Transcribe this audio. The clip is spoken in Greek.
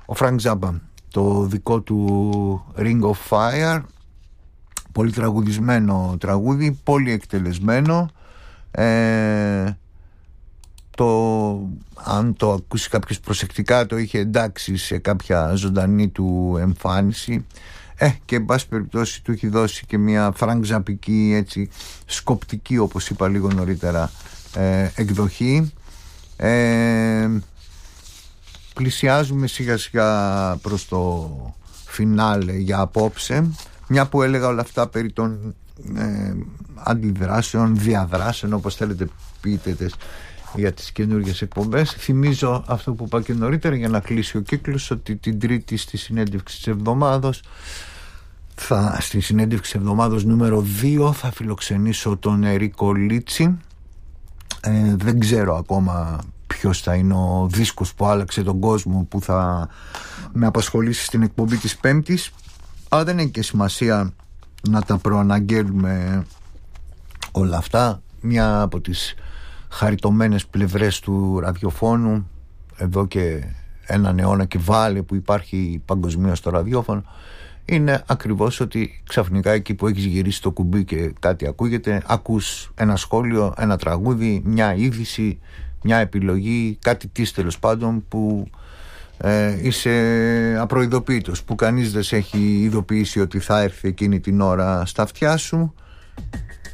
ο Frank Zappa, το δικό του Ring of Fire, πολύ τραγουδισμένο τραγούδι, πολύ εκτελεσμένο. Αν το ακούσει κάποιος προσεκτικά, το είχε εντάξει σε κάποια ζωντανή του εμφάνιση, και εν πάση περιπτώσει του έχει δώσει και μια φραγκζαπική, έτσι, σκοπτική, όπως είπα λίγο νωρίτερα, εκδοχή. Πλησιάζουμε σιγά σιγά προς το φινάλε για απόψε, μια που έλεγα όλα αυτά περί των αντιδράσεων, διαδράσεων, όπως θέλετε πείτε, για τις καινούργιες εκπομπές. Θυμίζω αυτό που είπα και νωρίτερα για να κλείσει ο κύκλος, ότι την Τρίτη στη συνέντευξη της εβδομάδος, στη συνέντευξη εβδομάδος νούμερο 2, θα φιλοξενήσω τον Ερίκο Λίτσι. Δεν ξέρω ακόμα ποιος θα είναι ο δίσκος που άλλαξε τον κόσμο που θα με απασχολήσει στην εκπομπή της Πέμπτης, αλλά δεν έχει και σημασία να τα προαναγγέλουμε όλα αυτά. Μια από τις χαριτωμένες πλευρές του ραδιοφώνου εδώ και έναν αιώνα και βάλε που υπάρχει παγκοσμίως στο ραδιόφωνο είναι ακριβώς ότι ξαφνικά εκεί που έχεις γυρίσει το κουμπί και κάτι ακούγεται, ακούς ένα σχόλιο, ένα τραγούδι, μια είδηση, μια επιλογή, κάτι τέλος πάντων που είσαι απροειδοποίητος, που κανείς δεν σε έχει ειδοποιήσει ότι θα έρθει εκείνη την ώρα στα αυτιά σου,